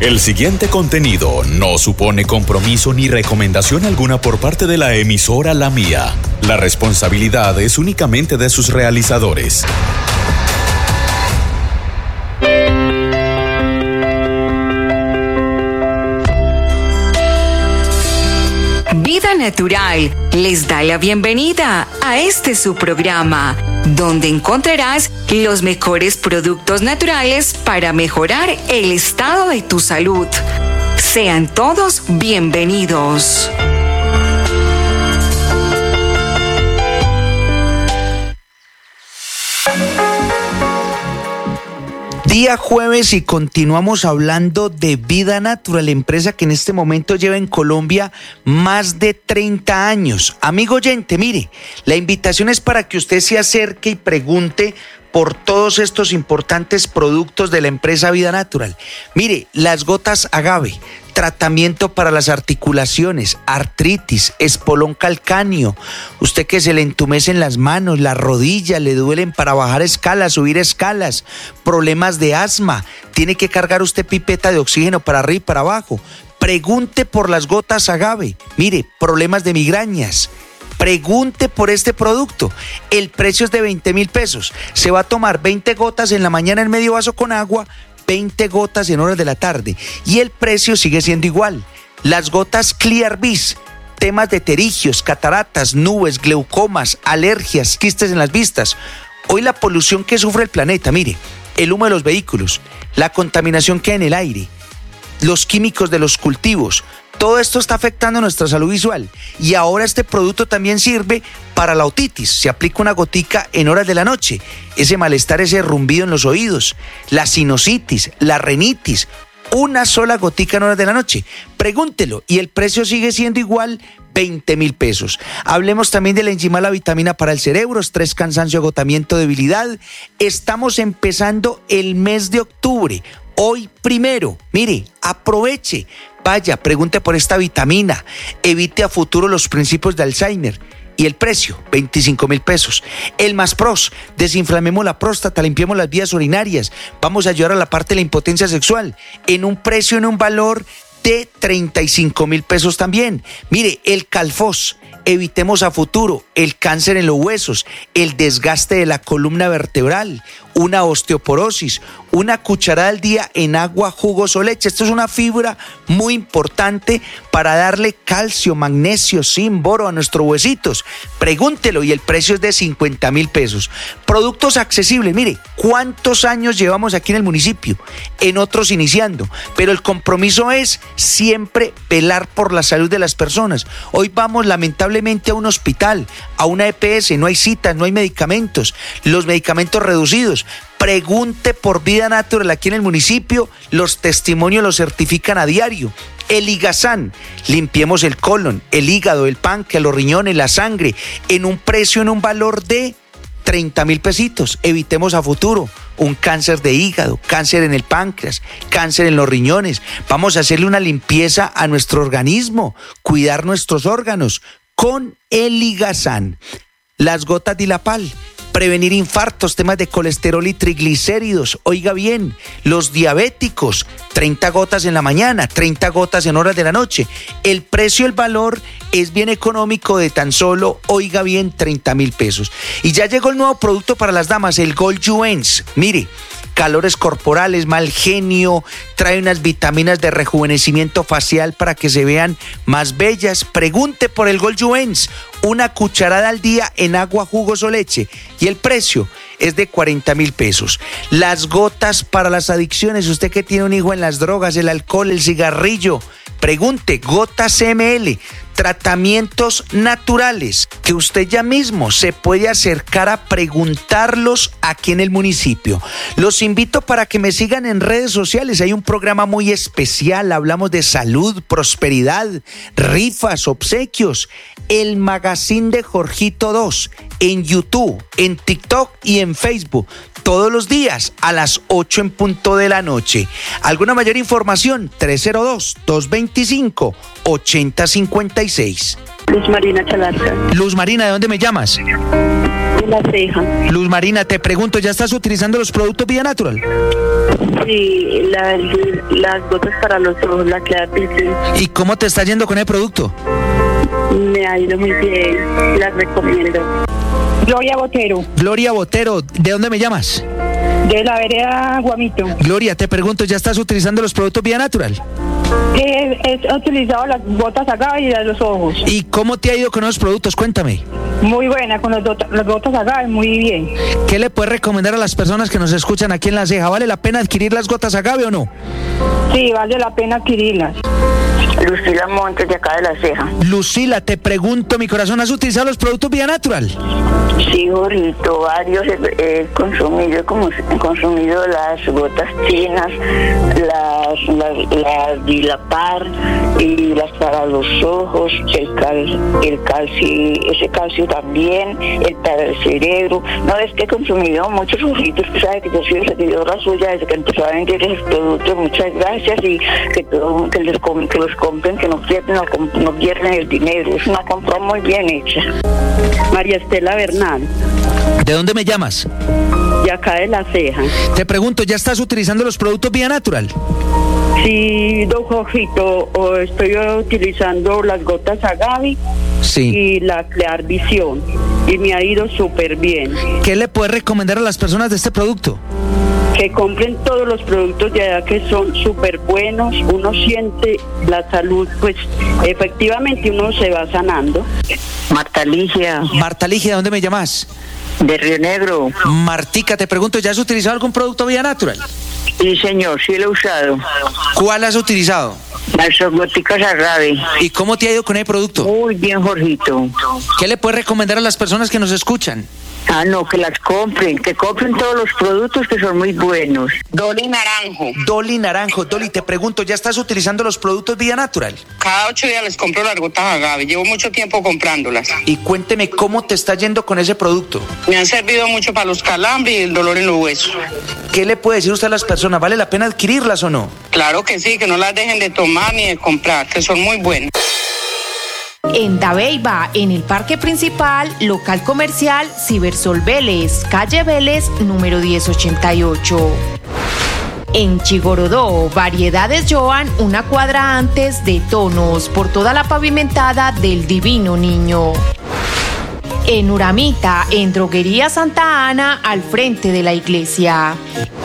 El siguiente contenido no supone compromiso ni recomendación alguna por parte de la emisora La Mía. La responsabilidad es únicamente de sus realizadores. Vida Natural les da la bienvenida a este su programa, donde encontrarás los mejores productos naturales para mejorar el estado de tu salud. Sean todos bienvenidos. Día jueves y continuamos hablando de Vida Natural, empresa que en este momento lleva en Colombia más de 30 años. Amigo oyente, mire, la invitación es para que usted se acerque y pregunte por todos estos importantes productos de la empresa Vida Natural. Mire, las gotas agave, tratamiento para las articulaciones, artritis, espolón calcáneo, usted que se le entumecen las manos, las rodillas, le duelen para bajar escalas, subir escalas, problemas de asma, tiene que cargar usted pipeta de oxígeno para arriba y para abajo. Pregunte por las gotas agave. Mire, problemas de migrañas. Pregunte por este producto. El precio es de 20,000 pesos. Se va a tomar 20 gotas en la mañana en medio vaso con agua, 20 gotas en horas de la tarde. Y el precio sigue siendo igual. Las gotas Clear Vis, temas de pterigios, cataratas, nubes, glaucomas, alergias, quistes en las vistas. Hoy la polución que sufre el planeta, mire, el humo de los vehículos, la contaminación que hay en el aire, los químicos de los cultivos, todo esto está afectando nuestra salud visual. Y ahora este producto también sirve para la otitis. Se aplica una gotica en horas de la noche. Ese malestar, ese rumbido en los oídos, la sinusitis, la rinitis. Una sola gotica en horas de la noche. Pregúntelo y el precio sigue siendo igual, 20,000 pesos. Hablemos también de la enzima, la vitamina para el cerebro, estrés, cansancio, agotamiento, debilidad. Estamos empezando el mes de octubre. Hoy primero, mire, aproveche, vaya, pregunte por esta vitamina, evite a futuro los principios de Alzheimer. Y el precio, 25,000 pesos. El Más Pros, desinflamemos la próstata, limpiemos las vías urinarias, vamos a ayudar a la parte de la impotencia sexual, en un precio, en un valor de 35,000 pesos también. Mire, el Calfos, evitemos a futuro el cáncer en los huesos, el desgaste de la columna vertebral, una osteoporosis, una cucharada al día en agua, jugos o leche. Esto es una fibra muy importante para darle calcio, magnesio, zinc, boro a nuestros huesitos. Pregúntelo y el precio es de 50,000 pesos. Productos accesibles. Mire, ¿cuántos años llevamos aquí en el municipio? En otros iniciando. Pero el compromiso es siempre velar por la salud de las personas. Hoy vamos lamentablemente a un hospital, a una EPS, no hay citas, no hay medicamentos, los medicamentos reducidos. Pregunte por Vida Natural aquí en el municipio, los testimonios los certifican a diario. El Ligazán, limpiemos el colon, el hígado, el páncreas, los riñones, la sangre, en un precio, en un valor de 30,000 pesitos. Evitemos a futuro un cáncer de hígado, cáncer en el páncreas, cáncer en los riñones. Vamos a hacerle una limpieza a nuestro organismo, cuidar nuestros órganos con el Ligazán. Las gotas Dilapal, prevenir infartos, temas de colesterol y triglicéridos. Oiga bien, los diabéticos, 30 gotas en la mañana, 30 gotas en horas de la noche. El precio, el valor es bien económico, de tan solo, oiga bien, 30,000 pesos. Y ya llegó el nuevo producto para las damas, el Gold Juens. Mire, calores corporales, mal genio, trae unas vitaminas de rejuvenecimiento facial para que se vean más bellas. Pregunte por el Gold Juens, una cucharada al día en agua, jugos o leche. Y el precio es de 40,000 pesos. Las gotas para las adicciones, usted que tiene un hijo en las drogas, el alcohol, el cigarrillo, pregunte, gotas ML, tratamientos naturales que usted ya mismo se puede acercar a preguntarlos aquí en el municipio. Los invito para que me sigan en redes sociales. Hay un programa muy especial, hablamos de salud, prosperidad, rifas, obsequios. El Magazine de Jorgito 2 en YouTube, en TikTok y en Facebook. Todos los días a las 8 en punto de la noche. ¿Alguna mayor información? 302-225-8056. Luz Marina Chalarca. Luz Marina, ¿de dónde me llamas? De La Ceja. Luz Marina, te pregunto, ¿ya estás utilizando los productos Vida Natural? Sí, las gotas para los ojos, la Clarvision. ¿Y cómo te está yendo con el producto? Me ha ido muy bien, las recomiendo. Gloria Botero, Gloria Botero, ¿de dónde me llamas? de la vereda Guamito. Gloria, te pregunto, ¿ya estás utilizando los productos Vida Natural? He utilizado las gotas acá y las de los ojos. ¿Y cómo te ha ido con esos productos? Cuéntame. Muy buena, con las gotas acá, muy bien. ¿Qué le puedes recomendar a las personas que nos escuchan aquí en La Ceja? ¿Vale la pena adquirir las gotas agave o no? Sí, vale la pena adquirirlas. Lucila Montes, de acá de La Ceja. Lucila, te pregunto, mi corazón, ¿has utilizado los productos Vida Natural? Sí, Jorgito, varios he consumido las gotas chinas, las Dilapar y las para los ojos, el calcio, ese calcio también, el para el cerebro. No, es que he consumido muchos Jorgitos, que sabe que yo soy seguidora suya desde que empezó a vender esos productos. Muchas gracias y que los compren, que no pierden el dinero. Es una compra muy bien hecha. María Estela Bernal, ¿De dónde me llamas? de acá de La Ceja. Te pregunto, ¿ya estás utilizando los productos Vida Natural? Sí, don Jorgito, estoy utilizando las gotas agave Sí. y la Clarvision y me ha ido súper bien. ¿Qué le puedes recomendar a las personas de este producto? Que compren todos los productos de allá que son súper buenos. Uno siente la salud, pues efectivamente uno se va sanando. Marta Ligia, Marta Ligia, ¿de dónde me llamas? de Río Negro. Martica, te pregunto, ¿ya has utilizado algún producto Vida Natural? Sí, señor, sí lo he usado. ¿Cuál has utilizado? Las goticas agave. ¿Y cómo te ha ido con el producto? Muy bien, Jorgito. ¿Qué le puedes recomendar a las personas que nos escuchan? Ah, no, que las compren, que compren todos los productos que son muy buenos. Dolly Naranjo. Dolly Naranjo, Dolly, te pregunto, ¿ya estás utilizando los productos Vida Natural? Cada 8 días les compro las gotas agave. Llevo mucho tiempo comprándolas. Y cuénteme cómo te está yendo con ese producto. Me han servido mucho para los calambres y el dolor en los huesos. ¿Qué le puede decir usted a las personas? ¿Vale la pena adquirirlas o no? Claro que sí, que no las dejen de tomar ni de comprar, que son muy buenas. En Dabeiba, en el Parque Principal, local comercial Cibersol Vélez, calle Vélez, número 1088. En Chigorodó, Variedades Joan, una cuadra antes de Tonos, por toda la pavimentada del Divino Niño. En Uramita, en Droguería Santa Ana, al frente de la iglesia.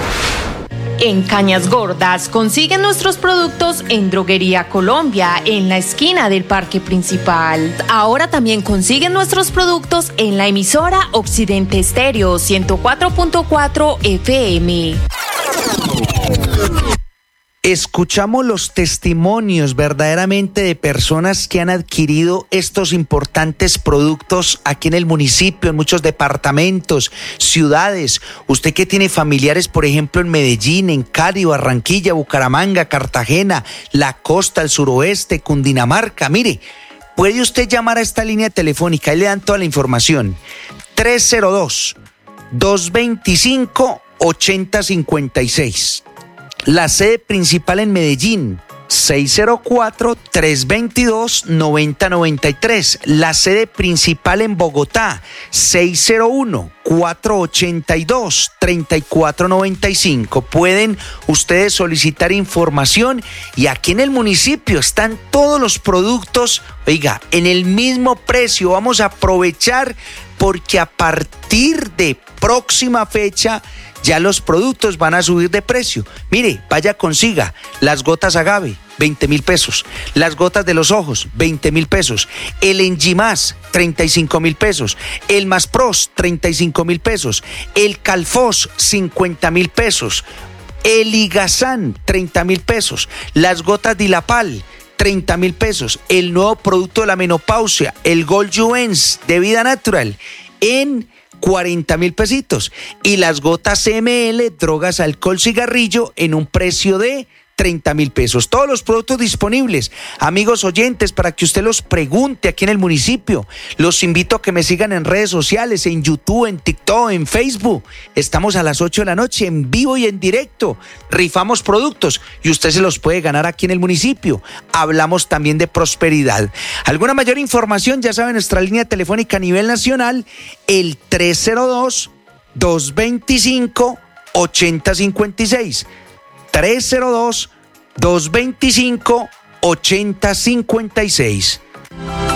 En Cañas Gordas, consiguen nuestros productos en Droguería Colombia, en la esquina del Parque Principal. Ahora también consiguen nuestros productos en la emisora Occidente Estéreo 104.4 FM. Escuchamos los testimonios verdaderamente de personas que han adquirido estos importantes productos aquí en el municipio, en muchos departamentos, ciudades. Usted que tiene familiares, por ejemplo, en Medellín, en Cali, Barranquilla, Bucaramanga, Cartagena, la costa, el suroeste, Cundinamarca. Mire, puede usted llamar a esta línea telefónica, ahí le dan toda la información. 302-225-8056. La sede principal en Medellín, 604-322-9093. La sede principal en Bogotá, 601-482-3495. Pueden ustedes solicitar información y aquí en el municipio están todos los productos, oiga, en el mismo precio. Vamos a aprovechar porque a partir de próxima fecha ya los productos van a subir de precio. Mire, vaya, consiga las gotas agave, 20,000 pesos. Las gotas de los ojos, 20,000 pesos. El Engimás, 35,000 pesos. El Maspros, 35,000 pesos. El Calfos, 50,000 pesos. El Ligazán, 30,000 pesos. Las gotas Dilapal, 30,000 pesos. El nuevo producto de la menopausia, el Gold Juens de Vida Natural, en 40,000 pesitos. Y las gotas CML, drogas, alcohol, cigarrillo, en un precio de 30,000 pesos. Todos los productos disponibles, amigos oyentes, para que usted los pregunte aquí en el municipio. Los invito a que me sigan en redes sociales, en YouTube, en TikTok, en Facebook. Estamos a las 8 de la noche, en vivo y en directo. Rifamos productos y usted se los puede ganar aquí en el municipio. Hablamos también de prosperidad. ¿Alguna mayor información? Ya saben, nuestra línea telefónica a nivel nacional, el 302-225 302-225-8056. 302-225-8056.